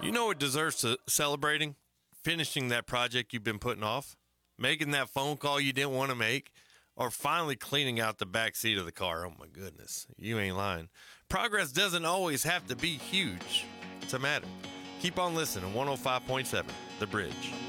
You know what deserves celebrating? Finishing that project you've been putting off, making that phone call you didn't want to make, or finally cleaning out the back seat of the car. Oh my goodness, you ain't lying. Progress doesn't always have to be huge to matter. Keep on listening. 105.7 The Bridge.